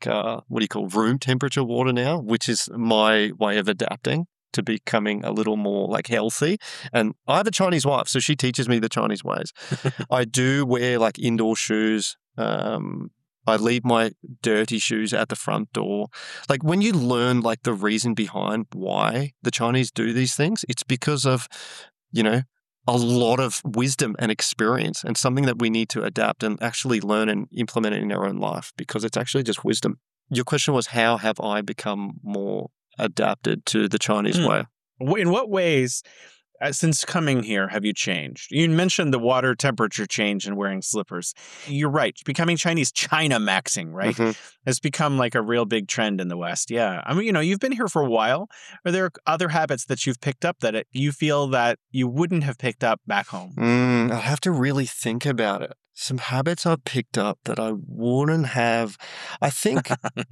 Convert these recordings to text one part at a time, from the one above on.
like, what do you call, room temperature water now, which is my way of adapting to becoming a little more like healthy. And I have a Chinese wife, so she teaches me the Chinese ways. I do wear like indoor shoes. I leave my dirty shoes at the front door. Like when you learn like the reason behind why the Chinese do these things, it's because of, you know, a lot of wisdom and experience, and something that we need to adapt and actually learn and implement it in our own life, because it's actually just wisdom. Your question was, how have I become more adapted to the Chinese way? In what ways, since coming here, have you changed? You mentioned the water temperature change and wearing slippers. You're right. Becoming Chinese, China maxing, right? Has become like a real big trend in the West. Yeah. I mean, you know, you've been here for a while. Are there other habits that you've picked up that you feel that you wouldn't have picked up back home? I have to really think about it. Some habits I've picked up that I wouldn't have. I think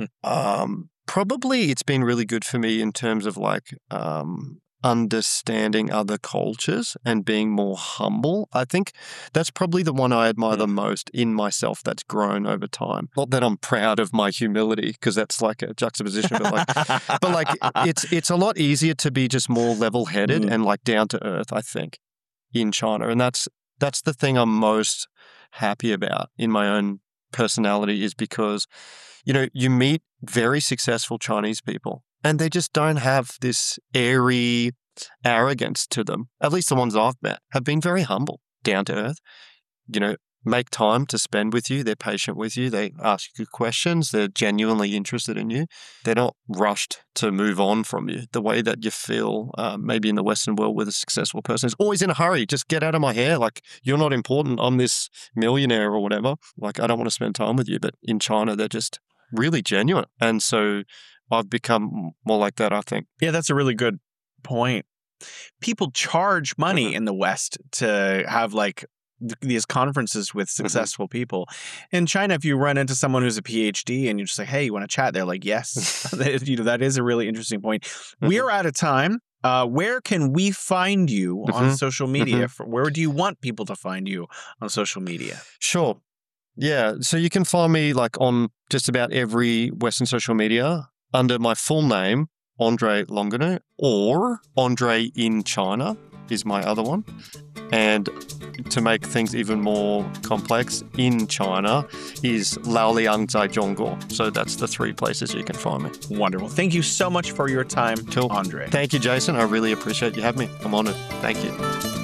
probably it's been really good for me in terms of like understanding other cultures and being more humble. I think that's probably the one I admire the most in myself that's grown over time. Not that I'm proud of my humility, because that's like a juxtaposition, but like it's a lot easier to be just more level-headed and like down to earth, I think, in China. And that's the thing I'm most happy about in my own personality, is because, you know, you meet very successful Chinese people and they just don't have this airy arrogance to them. At least the ones I've met have been very humble, down to earth, you know, make time to spend with you. They're patient with you. They ask you good questions. They're genuinely interested in you. They're not rushed to move on from you the way that you feel maybe in the Western world with a successful person is always in a hurry. Just get out of my hair. Like, you're not important. I'm this millionaire or whatever. Like, I don't want to spend time with you. But in China, they're just really genuine. And so I've become more like that, I think. Yeah, that's a really good point. People charge money in the West to have like these conferences with successful people. In China, if you run into someone who's a PhD and you just say, hey, you want to chat? They're like, yes. You know, that is a really interesting point. We are out of time. Where can we find you on social media? Where do you want people to find you on social media? Sure. Yeah. So you can find me like on just about every Western social media under my full name, Andre Longaneau, or Andre in China is my other one. And to make things even more complex, in China is Laoliang Zai Zhongguo. So that's the 3 places you can find me. Wonderful. Thank you so much for your time, Andre. Thank you, Jason. I really appreciate you having me. I'm honored. Thank you.